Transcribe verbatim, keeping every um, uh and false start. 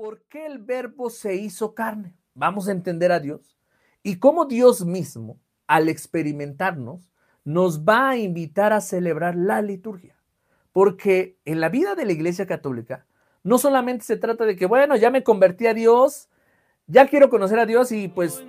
¿por qué el Verbo se hizo carne? Vamos a entender a Dios y cómo Dios mismo, al experimentarnos, nos va a invitar a celebrar la liturgia. Porque en la vida de la Iglesia Católica no solamente se trata de que, bueno, ya me convertí a Dios, ya quiero conocer a Dios y pues